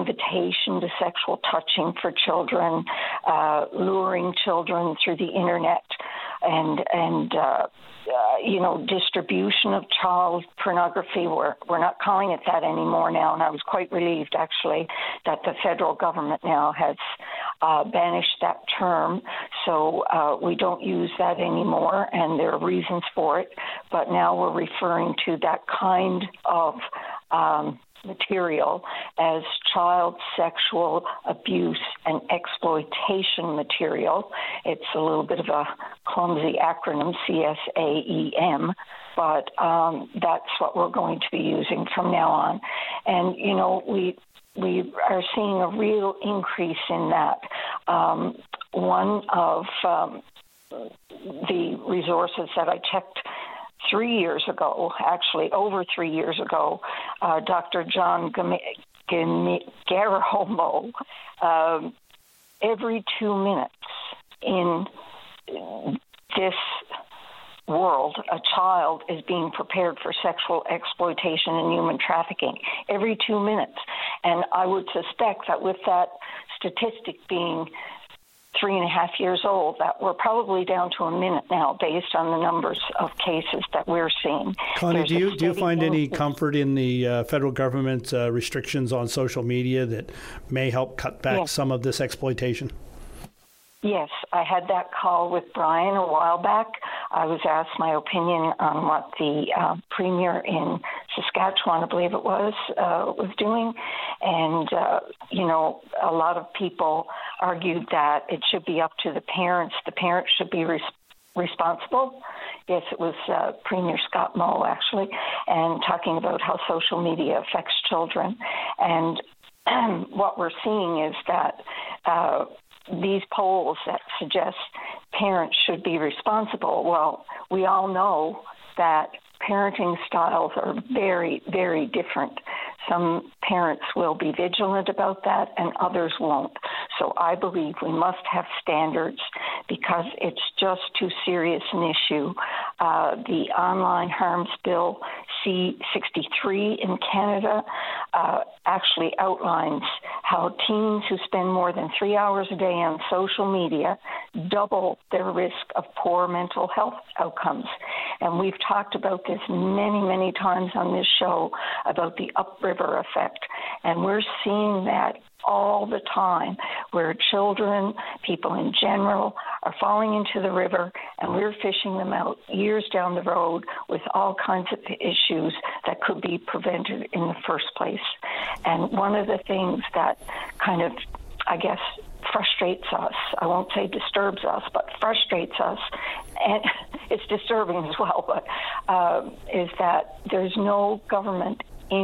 invitation to sexual touching for children, luring children through the internet, and distribution of child pornography. We're not calling it that anymore now, and I was quite relieved, actually, that the federal government now has banished that term. So we don't use that anymore, and there are reasons for it. But now we're referring to that kind of material as child sexual abuse and exploitation material. It's a little bit of a clumsy acronym, CSAEM, but that's what we're going to be using from now on. And, we are seeing a real increase in that. One of the resources that I checked 3 years ago, actually over 3 years ago, Dr. John Garahomo, every 2 minutes in this world, a child is being prepared for sexual exploitation and human trafficking every 2 minutes. And I would suspect that with that statistic being 3.5 years old, that we're probably down to a minute now based on the numbers of cases that we're seeing. Connie, do you find any comfort in the federal government's restrictions on social media that may help cut back some of this exploitation? Yes, I had that call with Brian a while back. I was asked my opinion on what the premier in Saskatchewan, I believe it was doing. And, a lot of people argued that it should be up to the parents. The parents should be responsible. Yes, it was Premier Scott Moe, actually, and talking about how social media affects children. And what we're seeing is that these polls that suggest parents should be responsible, well, we all know that parenting styles are very, very different. Some parents will be vigilant about that and others won't. So I believe we must have standards because it's just too serious an issue. The Online Harms Bill C-63 in Canada actually outlines how teens who spend more than 3 hours a day on social media double their risk of poor mental health outcomes. And we've talked about this many, many times on this show about the upriver effect. And we're seeing that all the time where children, people in general, are falling into the river and we're fishing them out years down the road with all kinds of issues that could be prevented in the first place. And one of the things that kind of, I guess, frustrates us, I won't say disturbs us, but frustrates us, and it's disturbing as well, but is that there's no government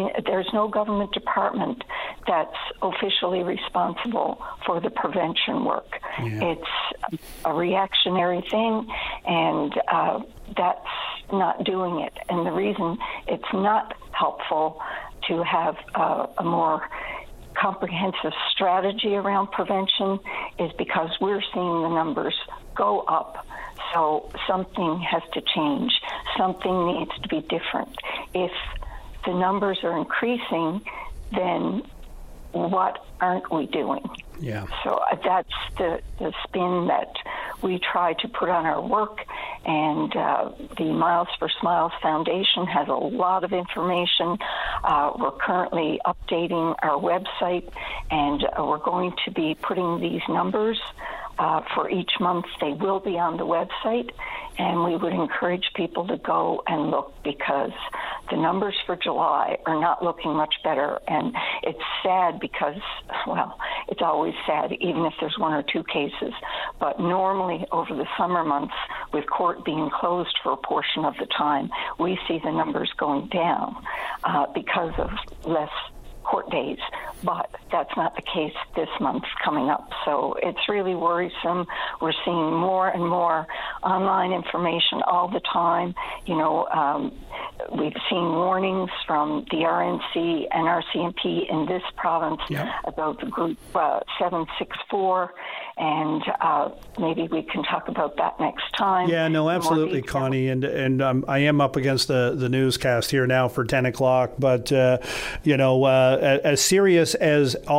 department that's officially responsible for the prevention work. Yeah. It's a reactionary thing, and that's not doing it. And the reason it's not helpful to have a more comprehensive strategy around prevention is because we're seeing the numbers go up. So something has to change. Something needs to be different. If the numbers are increasing, then what aren't we doing? Yeah. So that's the spin that we try to put on our work, and the Miles for Smiles Foundation has a lot of information. We're currently updating our website, and we're going to be putting these numbers for each month. They will be on the website, and we would encourage people to go and look because the numbers for July are not looking much better. And it's sad because, well, it's always sad, even if there's one or two cases. But normally over the summer months, with court being closed for a portion of the time, we see the numbers going down because of less court days, but that's not the case this month coming up. So it's really worrisome. We're seeing more and more online information all the time. We've seen warnings from the RNC and RCMP in this province about the group 764, and maybe we can talk about that next time. Yeah, no, absolutely, Connie. And I am up against the newscast here now for 10 o'clock, but, as serious as